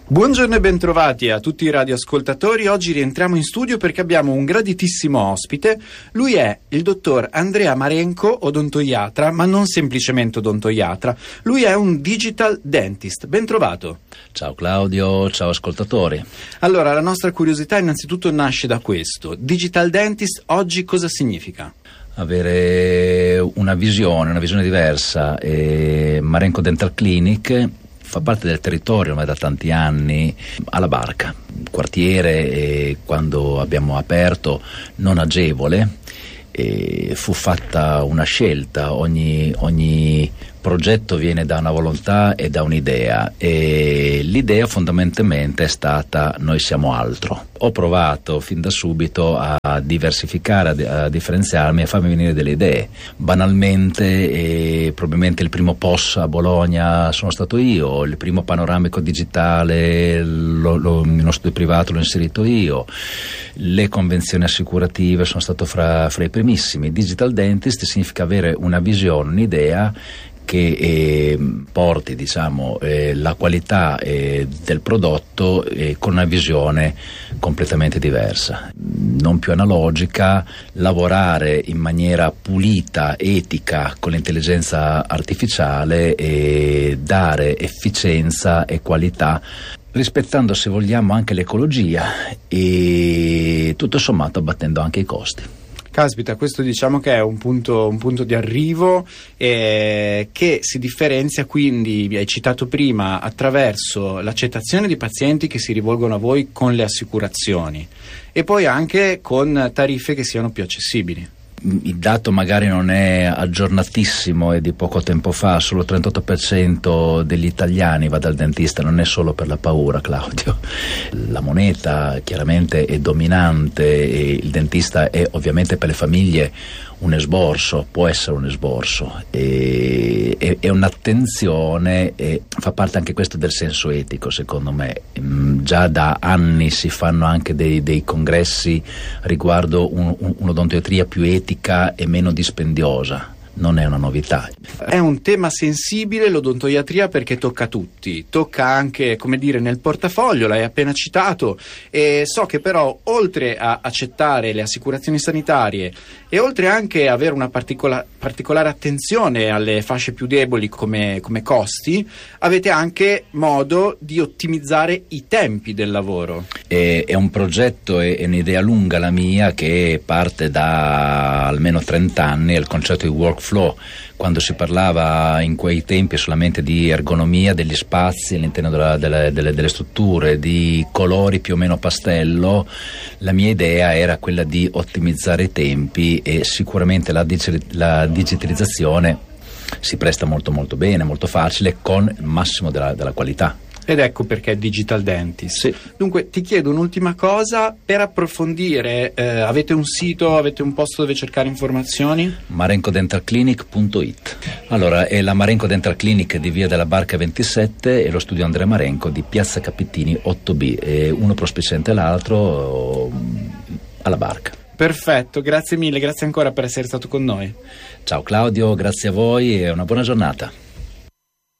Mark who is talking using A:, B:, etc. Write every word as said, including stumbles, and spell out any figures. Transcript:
A: Buongiorno e bentrovati a tutti i radioascoltatori. Oggi rientriamo in studio perché abbiamo un graditissimo ospite. Lui è il dottor Andrea Marenco, odontoiatra, ma non semplicemente odontoiatra. Lui è un digital dentist. Bentrovato.
B: Ciao Claudio, ciao ascoltatori.
A: Allora, la nostra curiosità innanzitutto nasce da questo. Digital dentist oggi cosa significa?
B: Avere una visione, una visione diversa. E Marenco Dental Clinic fa parte del territorio ormai da tanti anni alla Barca, quartiere, e quando abbiamo aperto non agevole, e fu fatta una scelta. Ogni, ogni progetto viene da una volontà e da un'idea, e l'idea fondamentalmente è stata: noi siamo altro. Ho provato fin da subito a diversificare, a, a differenziarmi, a farmi venire delle idee. Banalmente, eh, probabilmente il primo P O S a Bologna sono stato io, il primo panoramico digitale, lo, lo, nello studio privato l'ho inserito io, le convenzioni assicurative sono stato fra, fra i primissimi. Digital dentist significa avere una visione, un'idea che eh, porti, diciamo, eh, la qualità eh, del prodotto eh, con una visione completamente diversa, non più analogica, lavorare in maniera pulita, etica, con l'intelligenza artificiale, e dare efficienza e qualità, rispettando, se vogliamo, anche l'ecologia, e tutto sommato abbattendo anche i costi.
A: Caspita, questo diciamo che è un punto, un punto di arrivo eh, che si differenzia, quindi, vi hai citato prima, attraverso l'accettazione di pazienti che si rivolgono a voi con le assicurazioni e poi anche con tariffe che siano più accessibili.
B: Il dato magari non è aggiornatissimo, è di poco tempo fa, solo il trentotto per cento degli italiani va dal dentista. Non è solo per la paura, Claudio. La moneta chiaramente è dominante, e il dentista è ovviamente per le famiglie un esborso, può essere un esborso, e, e, è un'attenzione, e fa parte anche questo del senso etico, secondo me. Già da anni si fanno anche dei, dei congressi riguardo un, un, un'odontoiatria più etica e meno dispendiosa. Non è una novità.
A: È un tema sensibile l'odontoiatria, perché tocca tutti, tocca anche, come dire, nel portafoglio, l'hai appena citato, e so che però, oltre a accettare le assicurazioni sanitarie e oltre anche a avere una particola- particolare attenzione alle fasce più deboli come, come costi, avete anche modo di ottimizzare i tempi del lavoro.
B: È, è un progetto, è, è un'idea lunga la mia, che parte da almeno trenta anni, è il concetto di workflow. Quando si parlava in quei tempi solamente di ergonomia degli spazi all'interno della, delle, delle, delle strutture, di colori più o meno pastello, la mia idea era quella di ottimizzare i tempi, e sicuramente la, la digitalizzazione si presta molto molto bene, molto facile, con il massimo della, della qualità.
A: Ed ecco perché Digital Dentist.
B: Sì.
A: Dunque ti chiedo un'ultima cosa per approfondire. Eh, avete un sito, avete un posto dove cercare informazioni?
B: marenco dental clinic punto it. Allora, è la Marenco Dental Clinic di via della Barca ventisette e lo studio Andrea Marenco di piazza Capittini otto B, e uno prospiciente l'altro alla Barca.
A: Perfetto, grazie mille, grazie ancora per essere stato con noi.
B: Ciao Claudio, grazie a voi e una buona giornata.